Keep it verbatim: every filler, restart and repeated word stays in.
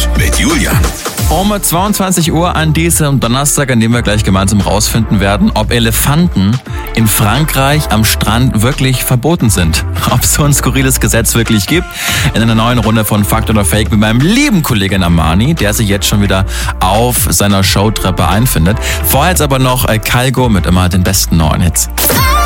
mit Julian. Um zweiundzwanzig Uhr an diesem Donnerstag, an dem wir gleich gemeinsam rausfinden werden, ob Elefanten in Frankreich am Strand wirklich verboten sind. Ob es so ein skurriles Gesetz wirklich gibt. In einer neuen Runde von Fakt oder Fake mit meinem lieben Kollegen Armani, der sich jetzt schon wieder auf seiner Showtreppe einfindet. Vorher jetzt aber noch Calgo mit immer den besten neuen Hits.